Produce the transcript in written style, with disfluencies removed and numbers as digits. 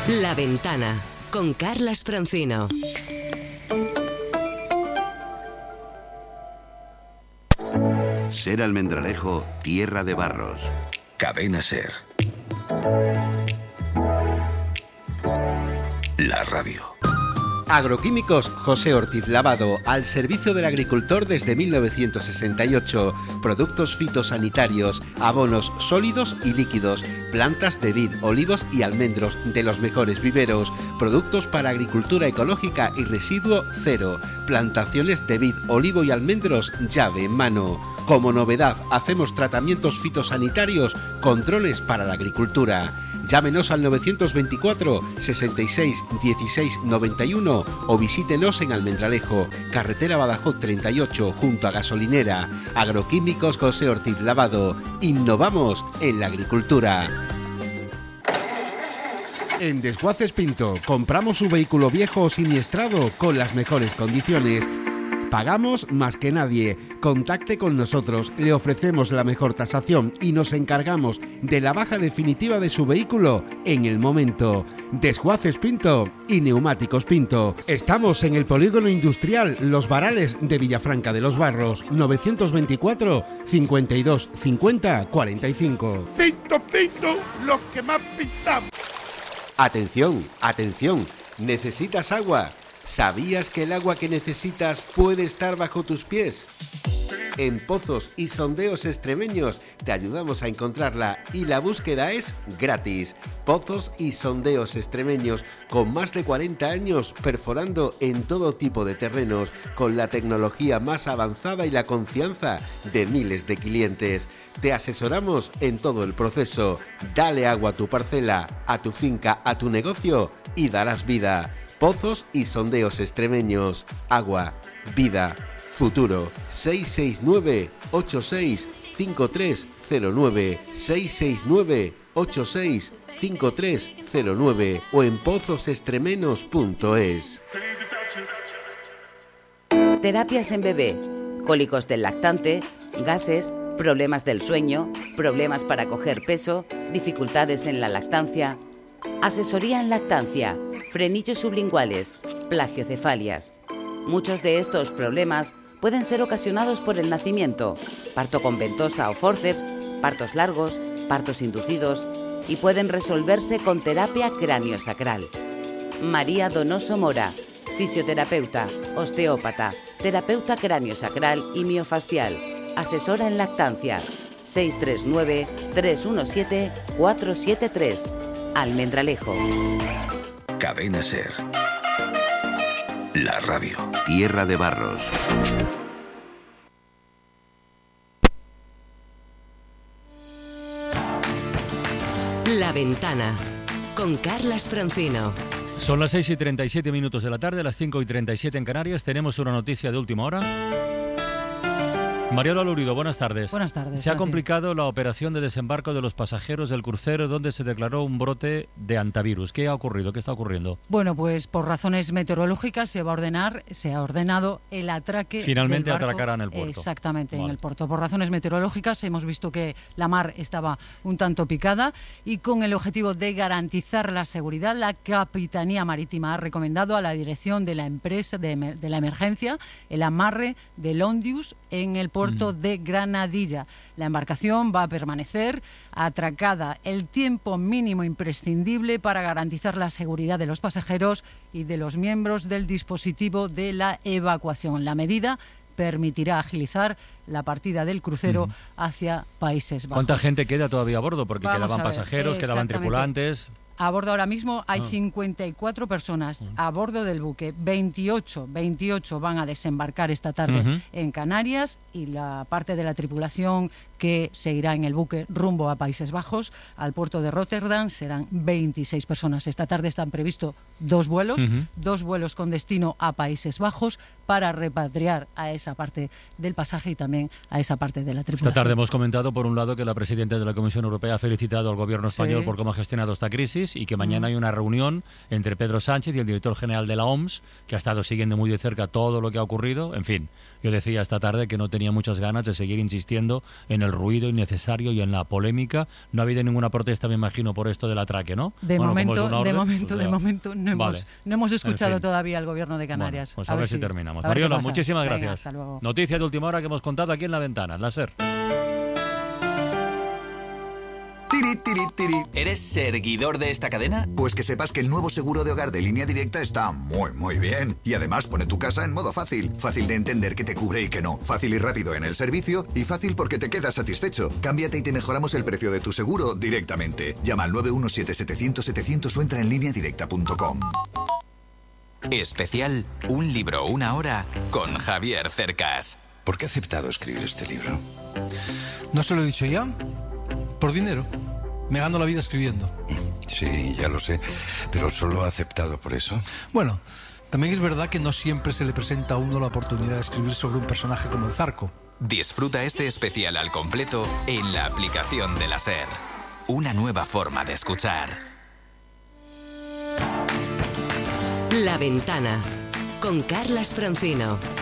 La Ventana, con Carlas Francino. Ser Almendralejo, tierra de barros. Cadena Ser. La radio. Agroquímicos José Ortiz Lavado, al servicio del agricultor desde 1968. Productos fitosanitarios, abonos sólidos y líquidos, plantas de vid, olivos y almendros de los mejores viveros, productos para agricultura ecológica y residuo cero, plantaciones de vid, olivo y almendros llave en mano. Como novedad, hacemos tratamientos fitosanitarios, controles para la agricultura. Llámenos al 924 66 16 91 o visítenos en Almendralejo, carretera Badajoz 38, junto a gasolinera. Agroquímicos José Ortiz Lavado. Innovamos en la agricultura. En Desguaces Pinto, compramos su vehículo viejo o siniestrado con las mejores condiciones. Pagamos más que nadie. Contacte con nosotros, le ofrecemos la mejor tasación y nos encargamos de la baja definitiva de su vehículo en el momento. Desguaces Pinto y Neumáticos Pinto. Estamos en el Polígono Industrial Los Varales de Villafranca de los Barros, 924 52 50 45. Pinto, pinto, los que más pintamos. Atención, atención, ¿necesitas agua? ¿Sabías que el agua que necesitas puede estar bajo tus pies? En Pozos y Sondeos Extremeños te ayudamos a encontrarla y la búsqueda es gratis. Pozos y Sondeos Extremeños, con más de 40 años perforando en todo tipo de terrenos, con la tecnología más avanzada y la confianza de miles de clientes. Te asesoramos en todo el proceso. Dale agua a tu parcela, a tu finca, a tu negocio y darás vida. Pozos y Sondeos Extremeños. Agua, vida, futuro. 669-865309. 669-865309 o en pozosextremenos.es. Terapias en bebé, cólicos del lactante, gases, problemas del sueño, problemas para coger peso, dificultades en la lactancia. Asesoría en lactancia, frenillos sublinguales, plagiocefalias. Muchos de estos problemas pueden ser ocasionados por el nacimiento, parto con ventosa o fórceps, partos largos, partos inducidos y pueden resolverse con terapia craniosacral. María Donoso Mora, fisioterapeuta, osteópata, terapeuta craniosacral y miofascial, asesora en lactancia. 639-317-473. Almendralejo. Cadena Ser. La radio. Tierra de barros. La Ventana, con Carlas Francino. Son las 6:37 de la tarde, las 5:37 en Canarias. Tenemos una noticia de última hora. Mariola Lurido, buenas tardes. Buenas tardes. Se ha complicado la operación de desembarco de los pasajeros del crucero donde se declaró un brote de hantavirus. ¿Qué ha ocurrido? ¿Qué está ocurriendo? Bueno, pues por razones meteorológicas se ha ordenado el atraque. Finalmente del barco. Atracarán el puerto. Exactamente, vale. En el puerto. Por razones meteorológicas hemos visto que la mar estaba un tanto picada y con el objetivo de garantizar la seguridad, la Capitanía Marítima ha recomendado a la dirección de la empresa de la emergencia el amarre del Ondius en el puerto de Granadilla. La embarcación va a permanecer atracada el tiempo mínimo imprescindible para garantizar la seguridad de los pasajeros y de los miembros del dispositivo de la evacuación. La medida permitirá agilizar la partida del crucero hacia Países Bajos. ¿Cuánta gente queda todavía a bordo? Porque quedaban pasajeros, quedaban tripulantes. A bordo ahora mismo hay 54 personas a bordo del buque. 28 van a desembarcar esta tarde en Canarias y la parte de la tripulación que se irá en el buque rumbo a Países Bajos, al puerto de Rotterdam, serán 26 personas. Esta tarde están previstos dos vuelos con destino a Países Bajos para repatriar a esa parte del pasaje y también a esa parte de la tripulación. Esta tarde hemos comentado, por un lado, que la presidenta de la Comisión Europea ha felicitado al gobierno español por cómo ha gestionado esta crisis y que mañana hay una reunión entre Pedro Sánchez y el director general de la OMS, que ha estado siguiendo muy de cerca todo lo que ha ocurrido. En fin, Yo decía esta tarde que no tenía muchas ganas de seguir insistiendo en el ruido innecesario y en la polémica. No ha habido ninguna protesta, me imagino, por esto del atraque, ¿no? De momento no hemos escuchado todavía al Gobierno de Canarias. Bueno, pues a ver si terminamos. Mariola, muchísimas gracias. Hasta luego. Noticia de última hora que hemos contado aquí en La Ventana, la SER. Tiri, tiri, tiri. ¿Eres seguidor de esta cadena? Pues que sepas que el nuevo seguro de hogar de Línea Directa está muy bien. Y además pone tu casa en modo fácil. Fácil de entender qué te cubre y qué no. Fácil y rápido en el servicio. Y fácil porque te quedas satisfecho. Cámbiate y te mejoramos el precio de tu seguro directamente. Llama al 917-700-700 o entra en lineadirecta.com. Especial Un libro, una hora con Javier Cercas. ¿Por qué he aceptado escribir este libro? ¿No se lo he dicho ya? Por dinero. Me gano la vida escribiendo. Sí, ya lo sé, pero solo he aceptado por eso. Bueno, también es verdad que no siempre se le presenta a uno la oportunidad de escribir sobre un personaje como el Zarco. Disfruta este especial al completo en la aplicación de la SER. Una nueva forma de escuchar. La Ventana con Carlas Francino.